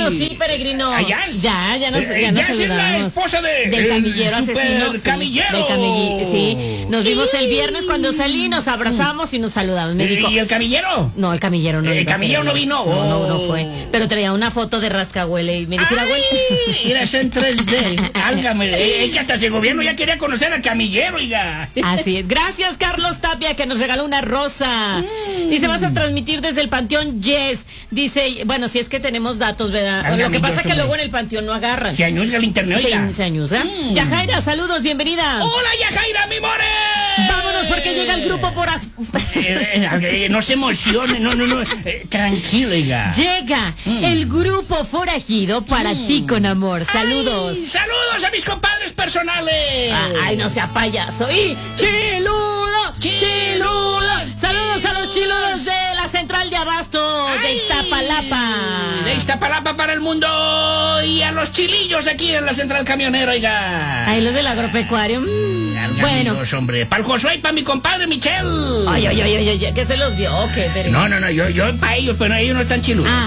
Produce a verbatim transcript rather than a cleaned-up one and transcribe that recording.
Peregrino, sí, Peregrino. ¿Allá? Ya, ya nos, Eh, ya nos ya es la saludamos. esposa de... Del camillero super asesino. Sí, camillero. del camilli- sí. Nos vimos el viernes cuando salí, nos abrazamos y nos saludamos. Me dijo, ¿Y el camillero? no, el camillero no El vino, camillero no vino. No, no, no Oh. fue. Pero traía una foto de Rascahuele y me dijo, ¡Ay! Eres en tres D. Álgame. Es que hasta ese gobierno ya quería conocer al camillero, oiga. así es. Gracias, Carlos Tapia, que nos regaló una rosa. Mm. Dice, vas a transmitir desde el Panteón Yes. Dice, bueno, si es que tenemos datos, ¿verdad? Ay, Lo que pasa es que hombre. luego en el Panteón no agarran. Se añuzga el internet, oiga. Se, se añusa. Mm. Yajaira, saludos, bienvenida. ¡Hola, Yajaira, mi more! Vámonos porque llega el grupo por... a- Eh, eh, no se emocione, no, no, no. Eh, tranquilo, oiga. Llega Mm. el grupo forajido para ti con amor. Saludos. Ay, saludos a mis compadres personales. Ah, Ay, no sea payaso. Y chiludo, chiludo. Saludos a los chiludos de la central de abasto de Ay, Iztapalapa. De Iztapalapa para el mundo. Y a los chilillos aquí en la central camionera, oiga. Ahí los del agropecuario. Mm, bueno. Amigos, hombre. Para el Josué y para mi compadre Michel. Ay, ay, ay, ay, ay, que se los dio, que No, no, no, yo, yo para ellos, pero ellos no están chiludos. Ah.